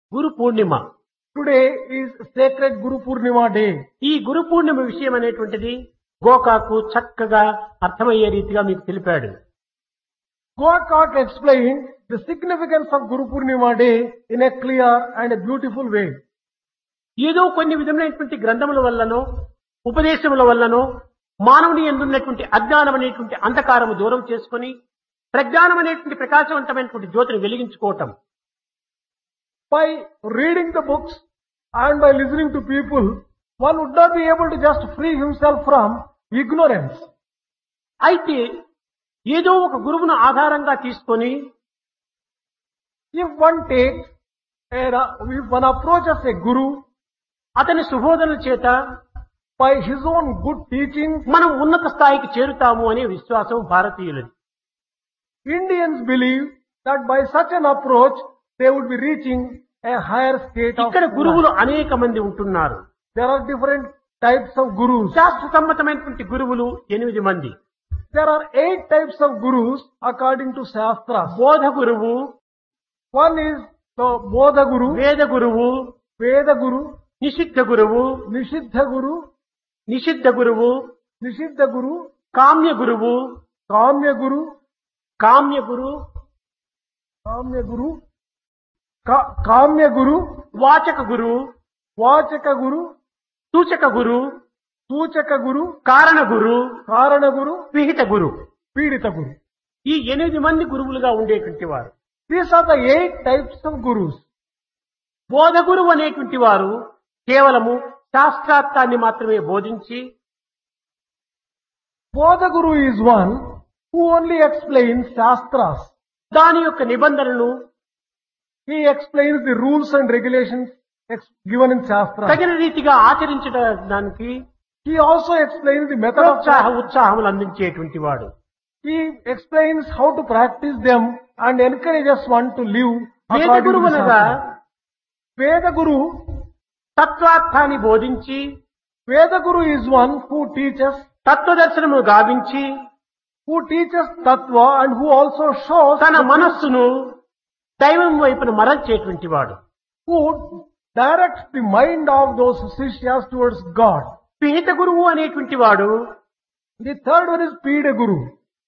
Guru Purnima. Today is sacred Guru Purnima day. ఈ గురు పూర్ణిమ విషయం అనేటువంటిది గోకాకు చక్కగా అర్థమయ్యే రీతిగా మీకు తెలిపాడు. Gokak explained the significance of Guru Purnima day in a clear and a beautiful way. ఏదో కొన్ని విధమైనటువంటి గ్రంథముల వల్లనో ఉపదేశముల వల్లనో మానవుని ఎందున్నటువంటి అజ్ఞానం అనేటువంటి అంధకారము దూరం చేసుకొని ప్రజ్ఞానం అనేటువంటి ప్రకాశవంతమైనటువంటి జ్యోతిని వెలిగించుకోవటం. By reading the books and by listening to people, one would not be able to just free himself from ignorance. అయితే ఏదో ఒక గురువును ఆధారంగా తీసుకొని If one takes, if one approaches a guru అతని సుబోధనల చేత by his own good teaching, మనం ఉన్నత స్థాయికి చేరుతాము అనే విశ్వాసం భారతీయులది. Indians believe that by such an approach, they would be reaching a higher state of ఇక్కడ గురువులు life. అనేక మంది ఉంటున్నారు. There are different types of gurus. శాస్త్ర సమ్మతమైనటువంటి గురువులు 8 మంది. There are 8 types of gurus according to Shastras. బోధ గురువు, One is the Bodha Guru, వేద గురువు, Veda Guru, నిషిద్ధ గురువు, Nishiddha Guru, నిషిద్ధ గురువు, Nishiddha Guru, కామ్య గురువు, Kamya Guru, కామ్య గురు, Kamya Guru, Kamya Guru, వాచక గురు, Vachaka Guru, సూచక గురు, Suchaka Guru, కారణ గురు, Karana Guru, విహిత గురు. Pidita Guru. ఈ 8 మంది గురువులుగా ఉండేటువంటి వారు. These are the 8 types of gurus. బోధ గురువు అనేటువంటి వారు కేవలము శాస్త్రార్థాన్ని మాత్రమే బోధించి Bodha Guru is one who only explains Shastras. దాని యొక్క నిబంధనలను He explains the rules and regulations given in Shastras. తగిన రీతిగా ఆచరించడానికి He also explains the method of ఉత్సాహములు అందించేటువంటి వాడు. He explains how to practice them and encourages one to live వేద according to గురువు the అనగా Shastras. Veda Guru, తత్వార్థాన్ని బోధించి Veda Guru is one who teaches తత్వదర్శనము గావించి Tattva and who also shows తన మనస్సును దైవం వైపున మరల్చేటువంటి వాడు. who directs the mind of those Sishyas towards God. విహిత గురువు అనేటువంటి వాడు The third one is Pida Guru.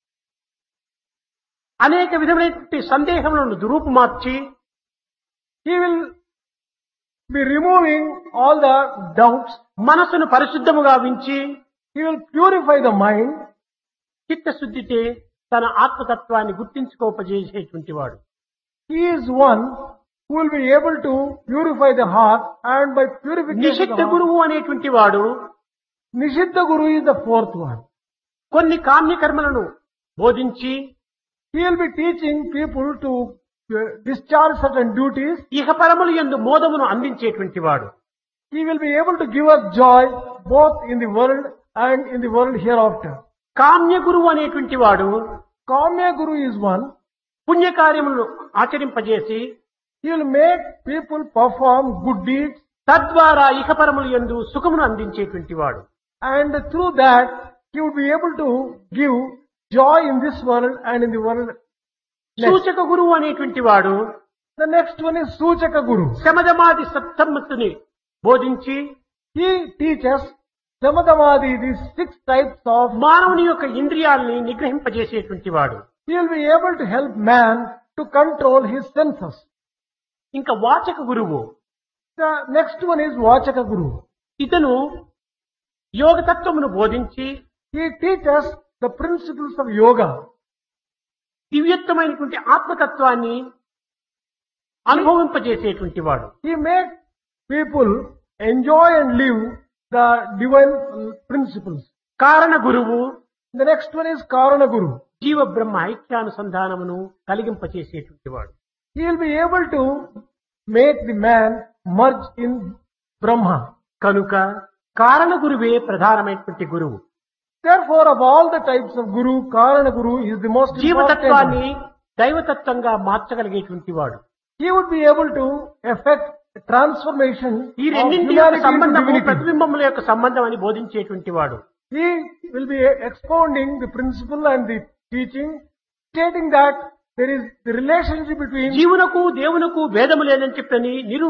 అనేక విధమైనటువంటి సందేహములను దురూపుమార్చి He will be removing all the doubts. మనస్సును పరిశుద్ధముగా వించి He will purify the mind. చిత్తశుద్ధితే తన ఆత్మతత్వాన్ని గుర్తించుకోపజేసేటువంటి వాడు. He is one who will be able to purify the heart, and by purification of నిషిద్ధ the heart, గురువు అనేటువంటి వాడు Nishiddha Guru is the fourth one. కొన్ని కామ్యకర్మలను బోధించి He will be teaching people to discharge certain duties. ఇహపరములు యందు మోదమును అందించేటువంటి వాడు. He will be able to give us joy both in the world and in the world hereafter. కామ్య గురువు అనేటువంటి వాడు Kamya Guru is one. పుణ్యకార్యములను ఆచరింపజేసి He will make people perform good deeds, తద్వారా ఇహపరములు యందు సుఖమును అందించేటువంటి వాడు. and through that he would be able to give joy in this world and in the world next. సూచక గురువు అనేటువంటి వాడు The next one is Suchaka Guru. శమధమాది సత్సమ్మతిని బోధించి He teaches Samadhamadi, these 6 types of. మానవుని యొక్క ఇంద్రియాలని నిగ్రహింపజేసేటువంటి వాడు. He will be able to help man to control his senses. ఇంకా వాచక గురువు The next one is Vachaka Guru. ఇతను యోగతత్వమును బోధించి He teaches the principles of yoga. దివ్యత్వమైనటువంటి ఆత్మతత్వాన్ని అనుభవింపజేసేటువంటి వాడు. He makes people enjoy and live the divine principles. కారణ గురువు The next one is Karana Guru. జీవ బ్రహ్మ ఐక్యానుసంధానమును కలిగింపచేసేటువంటి వాడు. He will be able to make the man merge in Brahma. కనుక కారణ గురువే ప్రధానమైనటువంటి గురువు. Therefore, of all the types of Guru, Karana Guru is the most important. జీవతత్వాన్ని దైవతత్వంగా మార్చగలిగేటువంటి వాడు. He would be able to effect a transformation ఈ of రెండింటి యొక్క humanity into సంబంధము divinity. ప్రతిబింబముల యొక్క సంబంధం అని బోధించేటువంటి వాడు. He will be expounding the principle and the teaching, stating that there is the relationship between జీవునకు దేవునకు భేదము లేదని చెప్పని